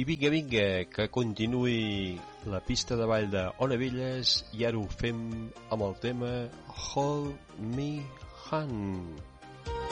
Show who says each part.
Speaker 1: I vinga, vinga, que continuï la pista de ball de Ona Velles i ara ho fem amb el tema Hold Me Hand.